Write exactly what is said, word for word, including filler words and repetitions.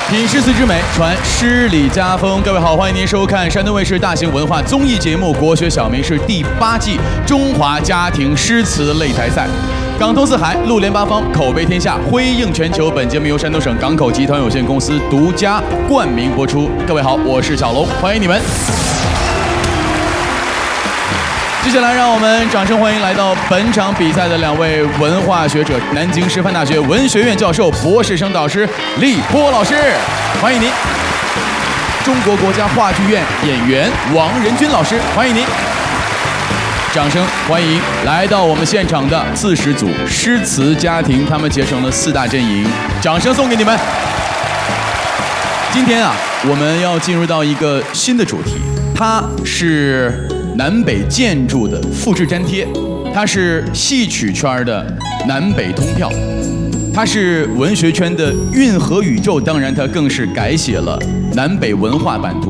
品诗词之美，传诗礼家风。各位好，欢迎您收看山东卫视大型文化综艺节目《国学小名诗》第八季中华家庭诗词擂台赛。港通四海，陆联八方，口碑天下，辉映全球。本节目由山东省港口集团有限公司独家冠名播出。各位好，我是小龙，欢迎你们。接下来，让我们掌声欢迎来到本场比赛的两位文化学者，南京师范大学文学院教授、博士生导师李波老师，欢迎您；中国国家话剧院演员王仁君老师，欢迎您。掌声欢迎来到我们现场的四十组诗词家庭，他们结成了四大阵营，掌声送给你们。今天啊，我们要进入到一个新的主题，它是南北建筑的复制粘贴，它是戏曲圈的南北通票，它是文学圈的运河宇宙，当然它更是改写了南北文化版图。